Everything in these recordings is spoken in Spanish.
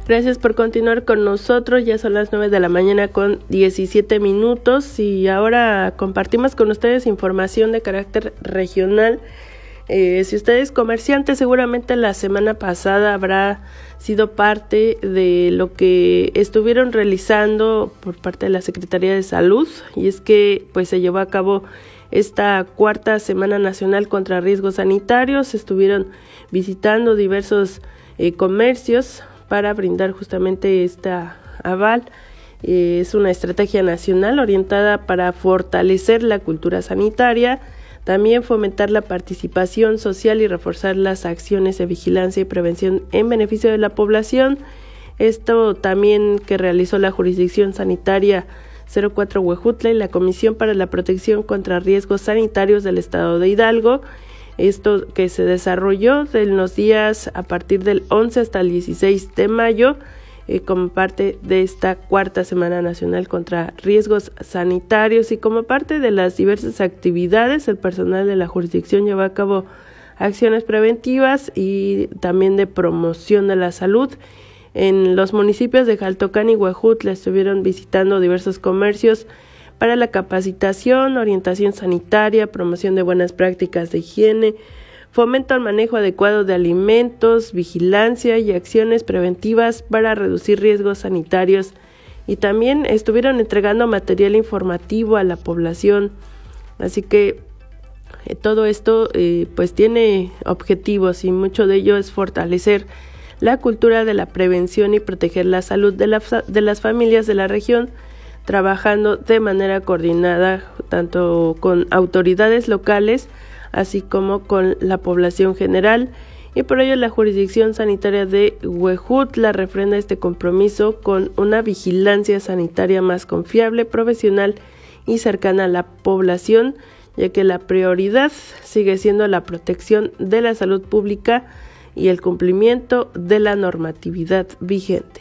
Gracias por continuar con nosotros. Ya son las 9 de la mañana con 17 minutos y ahora compartimos con ustedes información de carácter regional. Si usted es comerciante, seguramente la semana pasada habrá sido parte de lo que estuvieron realizando por parte de la Secretaría de Salud, y es que pues se llevó a cabo esta cuarta Semana Nacional contra Riesgos Sanitarios. Estuvieron visitando diversos comercios para brindar justamente esta aval. Es una estrategia nacional orientada para fortalecer la cultura sanitaria, también fomentar la participación social y reforzar las acciones de vigilancia y prevención en beneficio de la población. Esto también que realizó la Jurisdicción Sanitaria 04 Huejutla y la Comisión para la Protección contra Riesgos Sanitarios del Estado de Hidalgo. Esto que se desarrolló en los días a partir del 11 hasta el 16 de mayo como parte de esta cuarta Semana Nacional contra Riesgos Sanitarios, y como parte de las diversas actividades, el personal de la jurisdicción lleva a cabo acciones preventivas y también de promoción de la salud. En los municipios de Jaltocán y Huejutla estuvieron visitando diversos comercios para la capacitación, orientación sanitaria, promoción de buenas prácticas de higiene, fomento al manejo adecuado de alimentos, vigilancia y acciones preventivas para reducir riesgos sanitarios, y también estuvieron entregando material informativo a la población. Así que todo esto pues tiene objetivos, y mucho de ello es fortalecer la cultura de la prevención y proteger la salud de las familias de la región, trabajando de manera coordinada tanto con autoridades locales así como con la población general, y por ello la Jurisdicción Sanitaria de Huejutla refrenda este compromiso con una vigilancia sanitaria más confiable, profesional y cercana a la población, ya que la prioridad sigue siendo la protección de la salud pública y el cumplimiento de la normatividad vigente.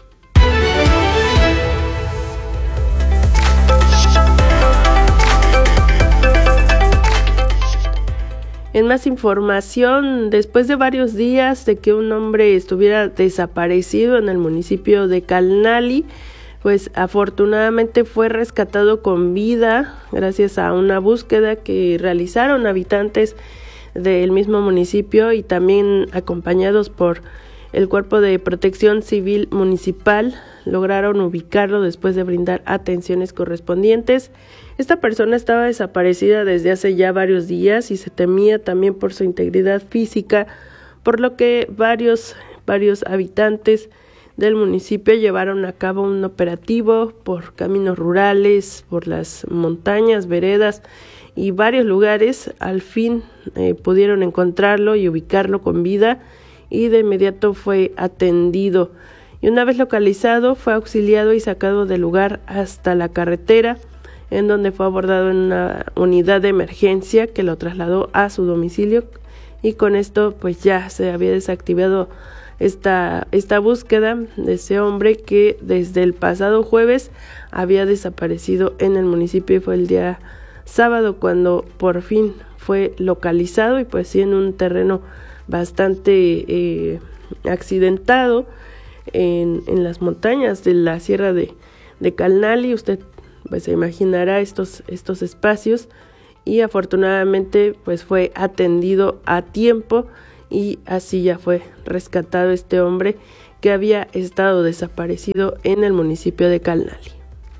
En más información, después de varios días de que un hombre estuviera desaparecido en el municipio de Calnali, pues afortunadamente fue rescatado con vida gracias a una búsqueda que realizaron habitantes del mismo municipio y también acompañados por el Cuerpo de Protección Civil Municipal. Lograron ubicarlo después de brindar atenciones correspondientes. Esta persona estaba desaparecida desde hace ya varios días y se temía también por su integridad física, por lo que varios habitantes del municipio llevaron a cabo un operativo por caminos rurales, por las montañas, veredas y varios lugares. Al fin pudieron encontrarlo y ubicarlo con vida, y de inmediato fue atendido. Y una vez localizado, fue auxiliado y sacado del lugar hasta la carretera, en donde fue abordado en una unidad de emergencia que lo trasladó a su domicilio, y con esto pues ya se había desactivado esta búsqueda de ese hombre que desde el pasado jueves había desaparecido en el municipio, y fue el día sábado cuando por fin fue localizado, y pues sí en un terreno bastante accidentado en las montañas de la sierra de Calnali. Usted pues se imaginará estos espacios, y afortunadamente pues fue atendido a tiempo, y así ya fue rescatado este hombre que había estado desaparecido en el municipio de Calnali.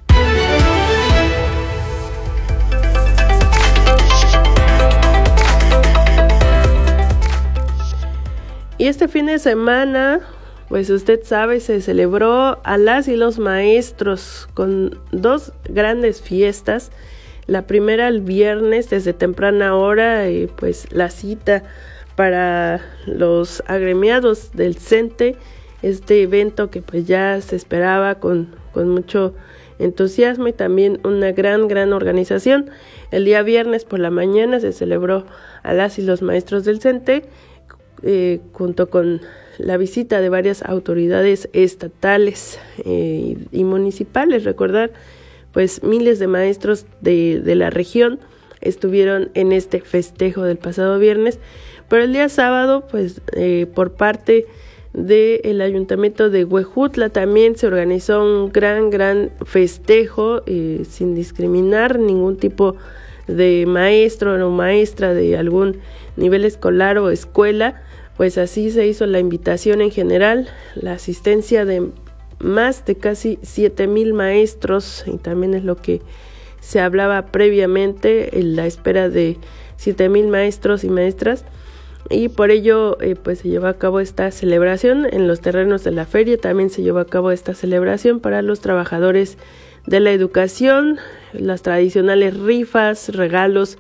Y este fin de semana, pues usted sabe, se celebró a las y los maestros con dos grandes fiestas. La primera el viernes desde temprana hora, pues la cita para los agremiados del CENTE, este evento que pues ya se esperaba con mucho entusiasmo y también una gran organización. El día viernes por la mañana se celebró a las y los maestros del CENTE, junto con la visita de varias autoridades estatales y municipales. Recordar, pues miles de maestros de la región estuvieron en este festejo del pasado viernes, pero el día sábado, pues por parte del Ayuntamiento de Huejutla también se organizó un gran festejo sin discriminar ningún tipo de maestro o maestra de algún nivel escolar o escuela. Pues así se hizo la invitación en general, la asistencia de más de casi 7,000 maestros, y también es lo que se hablaba previamente, en la espera de 7,000 maestros y maestras, y por ello pues se llevó a cabo esta celebración en los terrenos de la feria. También se llevó a cabo esta celebración para los trabajadores de la educación, las tradicionales rifas, regalos,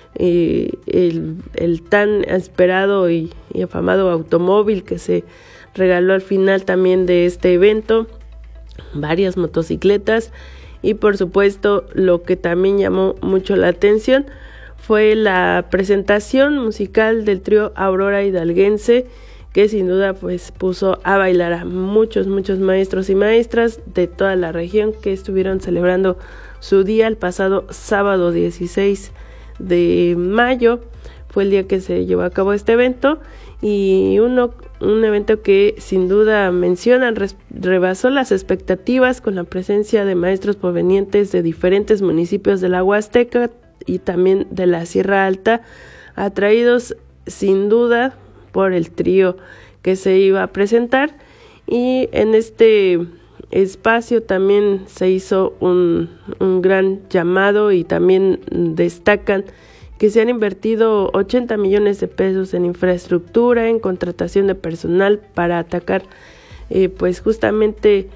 el tan esperado y afamado automóvil que se regaló al final también de este evento, varias motocicletas, y por supuesto lo que también llamó mucho la atención fue la presentación musical del trío Aurora Hidalguense, que sin duda pues puso a bailar a muchos maestros y maestras de toda la región que estuvieron celebrando su día el pasado sábado 16 de mayo. Fue el día que se llevó a cabo este evento, y un evento que sin duda mencionan rebasó las expectativas con la presencia de maestros provenientes de diferentes municipios de la Huasteca y también de la Sierra Alta, atraídos sin duda por el trío que se iba a presentar. Y en este espacio también se hizo un gran llamado, y también destacan que se han invertido 80 millones de pesos en infraestructura, en contratación de personal para atacar pues justamente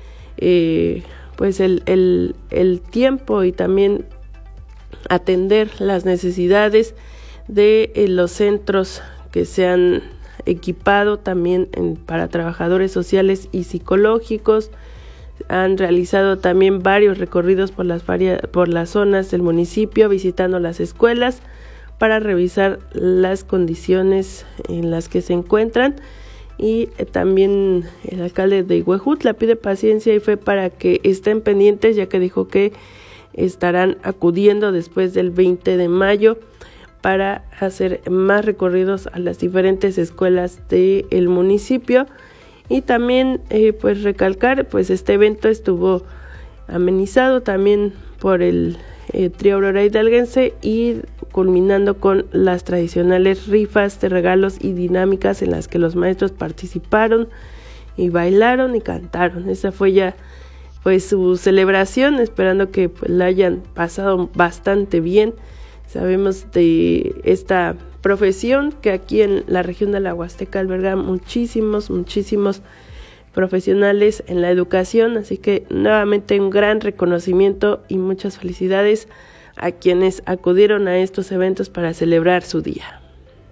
pues el tiempo, y también atender las necesidades de los centros que se han equipado también para trabajadores sociales y psicológicos. Han realizado también varios recorridos por las zonas del municipio, visitando las escuelas para revisar las condiciones en las que se encuentran. Y también el alcalde de Huejutla pide paciencia y fe para que estén pendientes, ya que dijo que estarán acudiendo después del 20 de mayo para hacer más recorridos a las diferentes escuelas del municipio. Y también pues recalcar, pues este evento estuvo amenizado también por el trío Aurora Hidalguense, y culminando con las tradicionales rifas de regalos y dinámicas en las que los maestros participaron y bailaron y cantaron. Esa fue ya pues su celebración, esperando que pues la hayan pasado bastante bien. Sabemos de esta profesión que aquí en la región de la Huasteca alberga muchísimos profesionales en la educación, así que nuevamente un gran reconocimiento y muchas felicidades a quienes acudieron a estos eventos para celebrar su día.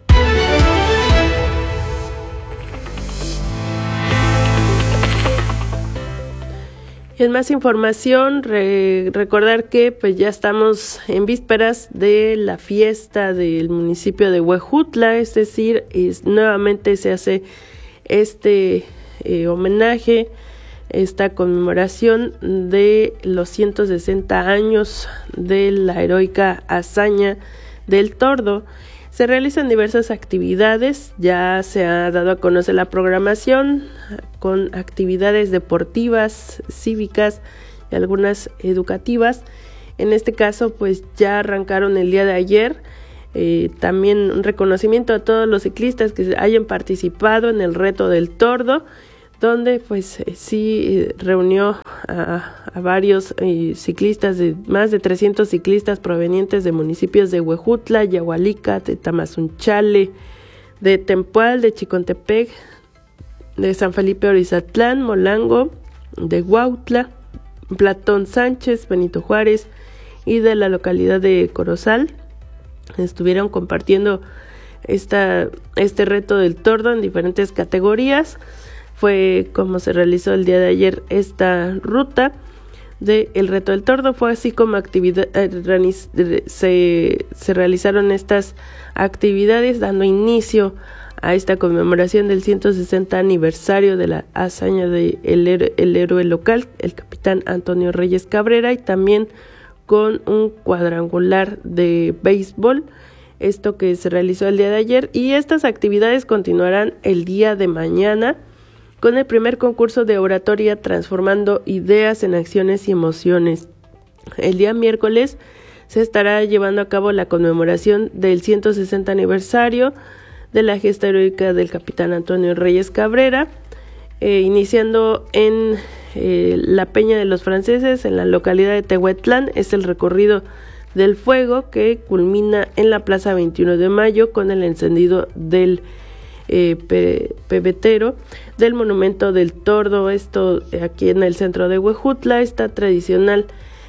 Y en más información, recordar que pues ya estamos en vísperas de la fiesta del municipio de Huejutla, es decir, nuevamente se hace este homenaje, esta conmemoración de los 160 años de la heroica hazaña del Tordo. Se realizan diversas actividades, ya se ha dado a conocer la programación con actividades deportivas, cívicas y algunas educativas. En este caso, pues ya arrancaron el día de ayer. También un reconocimiento a todos los ciclistas que hayan participado en el reto del Tordo, donde pues sí reunió a varios ciclistas, de más de 300 ciclistas provenientes de municipios de Huejutla, Yahualica, de Tamazunchale, de Tempual, de Chicontepec, de San Felipe Orizatlán, Molango, de Huautla, Platón Sánchez, Benito Juárez y de la localidad de Corozal. Estuvieron compartiendo este reto del Tordo en diferentes categorías. Fue como se realizó el día de ayer esta ruta del reto del Tordo. Fue así como se realizaron estas actividades, dando inicio a esta conmemoración del 160 aniversario de la hazaña de el héroe local, el capitán Antonio Reyes Cabrera, y también con un cuadrangular de béisbol, esto que se realizó el día de ayer. Y estas actividades continuarán el día de mañana, con el primer concurso de oratoria Transformando Ideas en Acciones y Emociones. El día miércoles se estará llevando a cabo la conmemoración del 160 aniversario de la gesta heroica del capitán Antonio Reyes Cabrera, iniciando en la Peña de los Franceses, en la localidad de Tehuetlán. Es el recorrido del fuego que culmina en la Plaza 21 de Mayo con el encendido del pebetero del Monumento del Tordo, esto aquí en el centro de Huejutla. Esta tradicional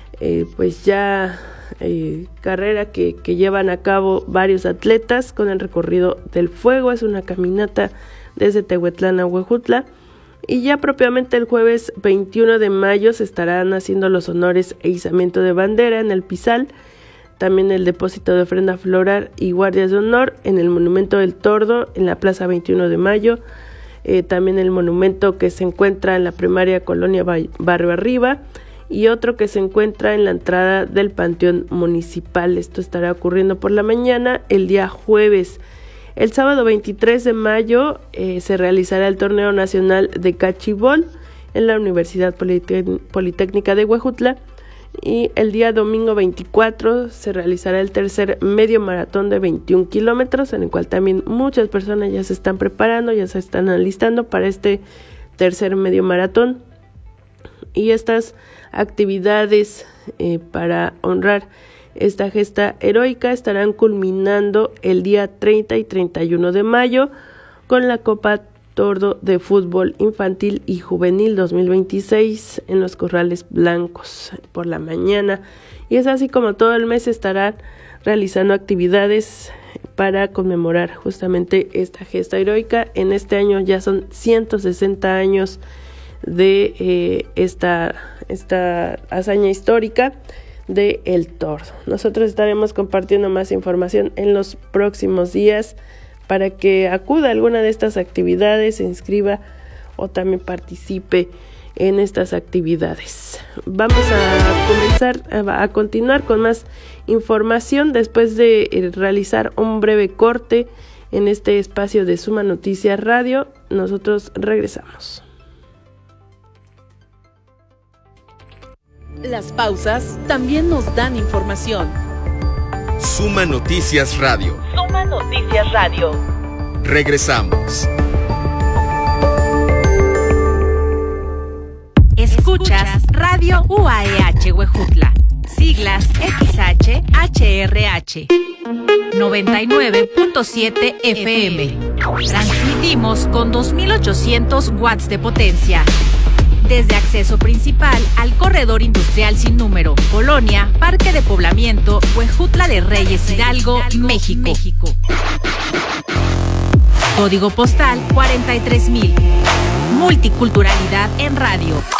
carrera que llevan a cabo varios atletas con el recorrido del fuego. Es una caminata desde Tehuetlán a Huejutla, y ya propiamente el jueves 21 de mayo se estarán haciendo los honores e izamiento de bandera en el Pizal, también el depósito de ofrenda floral y guardias de honor en el Monumento del Tordo en la Plaza 21 de Mayo, también el monumento que se encuentra en la primaria Colonia Barrio Arriba, y otro que se encuentra en la entrada del Panteón Municipal. Esto estará ocurriendo por la mañana el día jueves. El sábado 23 de mayo se realizará el Torneo Nacional de Cachibol en la Universidad Politécnica de Huejutla, y el día domingo 24 se realizará el tercer medio maratón de 21 kilómetros, en el cual también muchas personas ya se están preparando, ya se están alistando para este tercer medio maratón. Y estas actividades para honrar esta gesta heroica estarán culminando el día 30 y 31 de mayo con la Copa Tordo de Fútbol Infantil y Juvenil 2026 en los Corrales Blancos por la mañana. Y es así como todo el mes estarán realizando actividades para conmemorar justamente esta gesta heroica. En este año ya son 160 años de esta hazaña histórica de El Tordo. Nosotros estaremos compartiendo más información en los próximos días para que acuda a alguna de estas actividades, se inscriba o también participe en estas actividades. Vamos a continuar con más información después de realizar un breve corte en este espacio de Suma Noticias Radio. Nosotros regresamos. Las pausas también nos dan información. Suma Noticias Radio. Suma Noticias Radio. Regresamos. Escuchas Radio UAEH Huejutla. Siglas XH-HRH. 99.7 FM. Transmitimos con 2800 watts de potencia. Desde acceso principal al corredor industrial sin número, Colonia, Parque de Poblamiento, Huejutla de Reyes Hidalgo, México. Código postal 43,000. Multiculturalidad en radio.